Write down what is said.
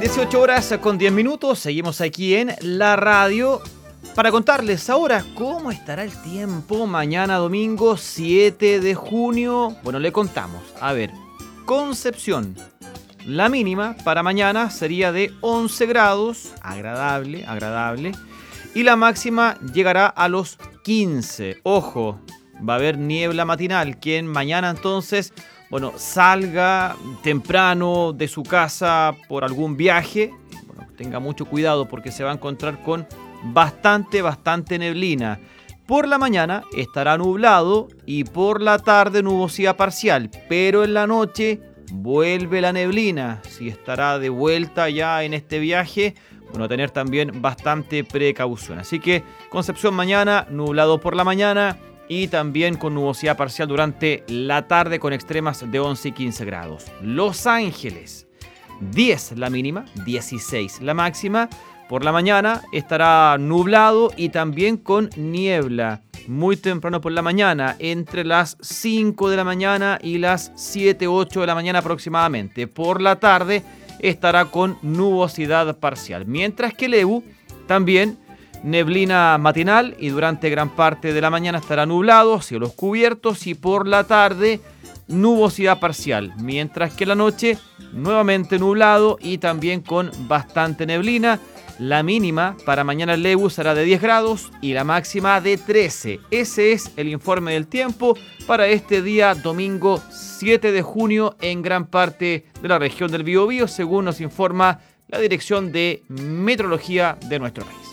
18 horas con 10 minutos, seguimos aquí en la radio para contarles ahora cómo estará el tiempo mañana domingo 7 de junio. Bueno, le contamos. A ver, Concepción. La mínima para mañana sería de 11 grados, agradable. Y la máxima llegará a los 15. Ojo, va a haber niebla matinal. Quien mañana entonces, salga temprano de su casa por algún viaje, tenga mucho cuidado porque se va a encontrar con bastante neblina. Por la mañana estará nublado y por la tarde nubosidad parcial, pero en la noche vuelve la neblina. Si estará de vuelta ya en este viaje, tener también bastante precaución. Así que Concepción mañana, nublado por la mañana y también con nubosidad parcial durante la tarde con extremas de 11 y 15 grados. Los Ángeles, 10 la mínima, 16 la máxima. Por la mañana estará nublado y también con niebla. Muy temprano por la mañana, entre las 5 de la mañana y las 7, 8 de la mañana aproximadamente. Por la tarde estará con nubosidad parcial. Mientras que Lebu también neblina matinal y durante gran parte de la mañana estará nublado, cielos cubiertos y por la tarde nubosidad parcial. Mientras que la noche nuevamente nublado y también con bastante neblina. La mínima para mañana en Lebu será de 10 grados y la máxima de 13. Ese es el informe del tiempo para este día domingo 7 de junio en gran parte de la región del Biobío, según nos informa la Dirección de Meteorología de nuestro país.